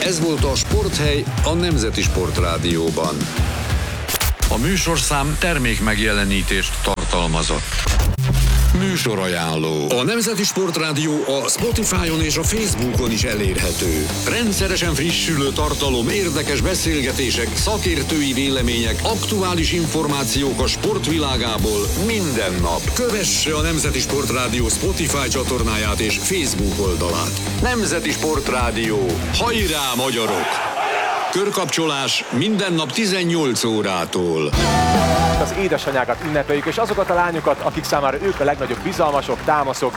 Ez volt a Sporthely a Nemzeti Sportrádióban. A műsorszám termékmegjelenítést tartalmazott. Műsorajánló. A Nemzeti Sportrádió a Spotify-on és a Facebookon is elérhető. Rendszeresen frissülő tartalom, érdekes beszélgetések, szakértői vélemények, aktuális információk a sportvilágából minden nap. Kövesse a Nemzeti Sportrádió Spotify csatornáját és Facebook oldalát. Nemzeti Sportrádió. Hajrá, magyarok! Körkapcsolás minden nap 18 órától. Az édesanyákat ünnepeljük, és azokat a lányokat, akik számára ők a legnagyobb bizalmasok, támaszok.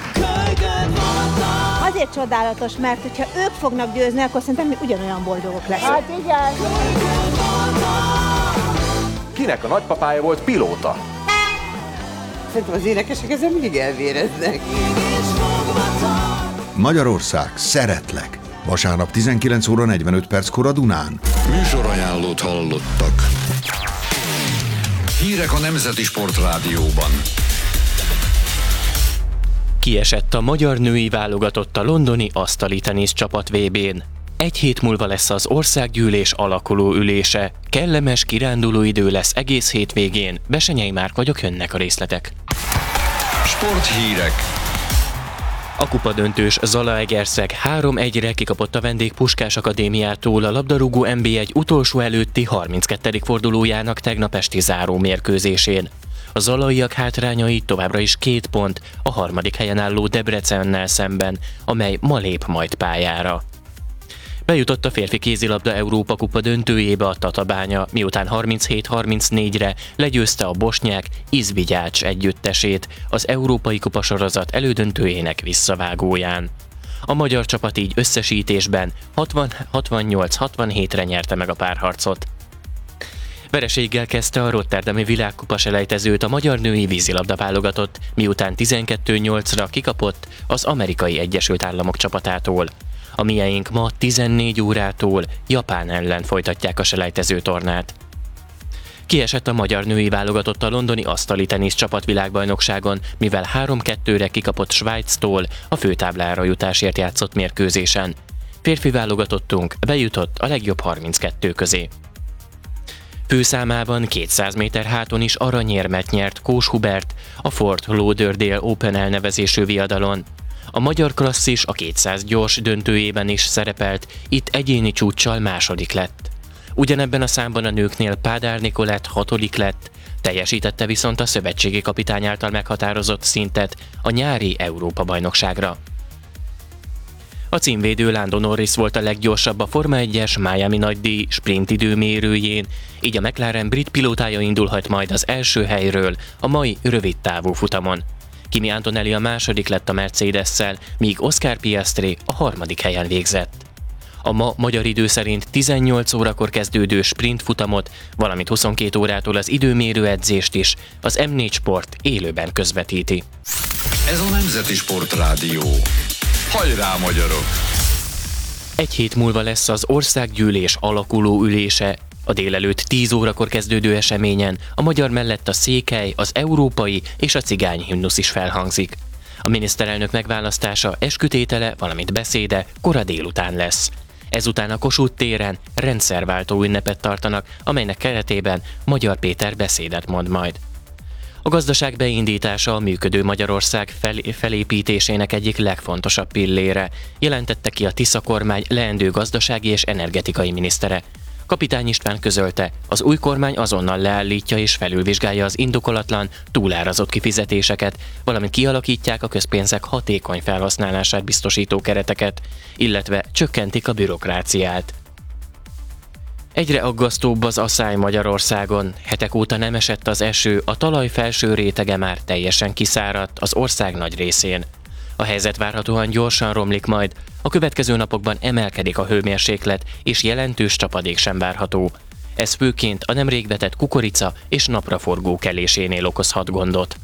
Azért csodálatos, mert hogyha ők fognak győzni, akkor szerintem mi ugyanolyan boldogok leszünk. Hát igen. Kinek a nagypapája volt pilóta? Szerintem az énekesek ezen mindig elvéreznek. Magyarország, szeretlek! Vasárnap 19 óra 45 perckor a Dunán. Műsorajánlót hallottak. Hírek a Nemzeti Sportrádióban. Kiesett a magyar női válogatott a londoni asztali tenisz csapat VB-n. Egy hét múlva lesz az országgyűlés alakuló ülése. Kellemes kiránduló idő lesz egész hétvégén. Besenyei Márk vagyok, jönnek a részletek. Sporthírek. A kupadöntős Zalaegerszeg 3-1-re kikapott a Vendég Puskás Akadémiától a labdarúgó NB1 utolsó előtti 32. fordulójának tegnap esti záró mérkőzésén. A zalaiak hátrányai továbbra is 2 pont a harmadik helyen álló Debrecennel szemben, amely ma lép majd pályára. Bejutott a férfi kézilabda Európa kupa döntőjébe a Tatabánya, miután 37-34-re legyőzte a bosnyák Izvigyács együttesét az Európai Kupa sorozat elődöntőjének visszavágóján. A magyar csapat így összesítésben 68-67-re nyerte meg a párharcot. Vereséggel kezdte a Rotterdami világkupa selejtezőt a magyar női vízilabda válogatott, miután 12-8-ra kikapott az Amerikai Egyesült Államok csapatától. A mieink ma 14 órától Japán ellen folytatják a selejtező tornát. Kiesett a magyar női válogatott a londoni asztali tenisz csapatvilágbajnokságon, mivel 3-2-re kikapott Svájctól a főtáblára jutásért játszott mérkőzésen. Férfi válogatottunk bejutott a legjobb 32 közé. Főszámában 200 méter háton is aranyérmet nyert Kós Hubert a Fort Lauderdale Open elnevezésű viadalon. A magyar klasszis a 200 gyors döntőjében is szerepelt, itt egyéni csúccsal második lett. Ugyanebben a számban a nőknél Pádár Nikolett 6. lett, teljesítette viszont a szövetségi kapitány által meghatározott szintet a nyári Európa-bajnokságra. A címvédő Lando Norris volt a leggyorsabb a Forma 1-es Miami nagydíj sprint időmérőjén, így a McLaren brit pilótája indulhat majd az első helyről a mai rövid távú futamon. Kimi Antonelli a második lett a Mercedes-szel, míg Oscar Piastri a harmadik helyen végzett. A ma magyar idő szerint 18 órakor kezdődő sprint futamot, valamint 22 órától az időmérő edzést is az M4 Sport élőben közvetíti. Ez a Nemzeti Sportrádió. Hajrá, magyarok! Egy hét múlva lesz az országgyűlés alakuló ülése. A délelőtt 10 órakor kezdődő eseményen a magyar mellett a székely, az európai és a cigány himnusz is felhangzik. A miniszterelnök megválasztása, eskütétele, valamint beszéde kora délután lesz. Ezután a Kossuth téren rendszerváltó ünnepet tartanak, amelynek keretében Magyar Péter beszédet mond majd. A gazdaság beindítása a működő Magyarország felépítésének egyik legfontosabb pillére, jelentette ki a Tisza kormány leendő gazdasági és energetikai minisztere. Kapitány István közölte, az új kormány azonnal leállítja és felülvizsgálja az indokolatlan, túlárazott kifizetéseket, valamint kialakítják a közpénzek hatékony felhasználását biztosító kereteket, illetve csökkentik a bürokráciát. Egyre aggasztóbb az aszály Magyarországon. Hetek óta nem esett az eső, a talaj felső rétege már teljesen kiszáradt az ország nagy részén. A helyzet várhatóan gyorsan romlik majd, a következő napokban emelkedik a hőmérséklet, és jelentős csapadék sem várható. Ez főként a nemrég vetett kukorica és napraforgó kelésénél okozhat gondot.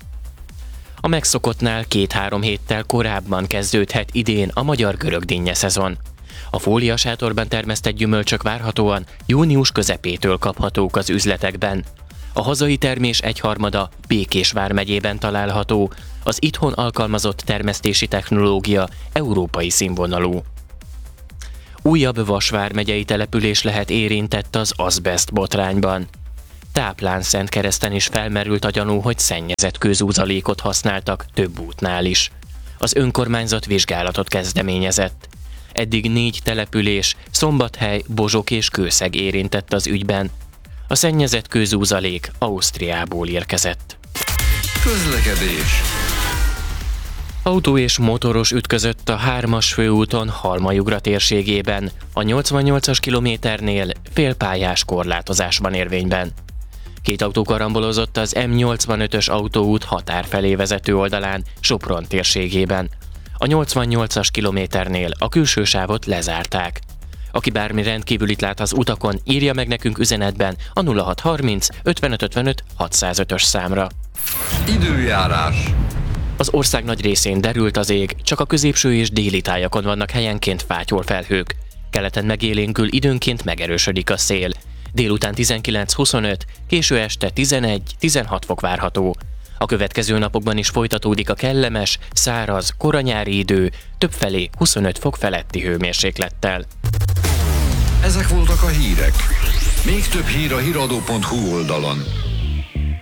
A megszokottnál 2-3 héttel korábban kezdődhet idén a magyar görögdinnye szezon. A fóliasátorban termesztett gyümölcsök várhatóan június közepétől kaphatók az üzletekben. A hazai termés egyharmada Békés vármegyében található, az itthon alkalmazott termesztési technológia európai színvonalú. újabb Vas vármegyei település lehet érintett az azbest botrányban. Táplánszentkereszten is felmerült a gyanú, hogy szennyezett kőzúzalékot használtak több útnál is. Az önkormányzat vizsgálatot kezdeményezett. Eddig 4 település, Szombathely, Bozsok és Kőszeg érintett az ügyben. A szennyezett kőzúzalék Ausztriából érkezett. Közlekedés. Autó és motoros ütközött a 3-as főúton Halmajugra térségében, a 88-as kilométernél félpályás korlátozás van érvényben. 2 autó karambolozott az M85-ös autóút határ felé vezető oldalán, Sopron térségében. A 88-as kilométernél a külső sávot lezárták. Aki bármi rendkívülit lát az utakon, írja meg nekünk üzenetben a 0630 5555 605-ös számra. Időjárás. Az ország nagy részén derült az ég, csak a középső és déli tájakon vannak helyenként fátyolfelhők. Keleten megélénkül, időnként megerősödik a szél. Délután 19-25, késő este 11-16 fok várható. A következő napokban is folytatódik a kellemes, száraz, koranyári idő, többfelé 25 fok feletti hőmérséklettel. Ezek voltak a hírek. Még több hír a hiradó.hu oldalon.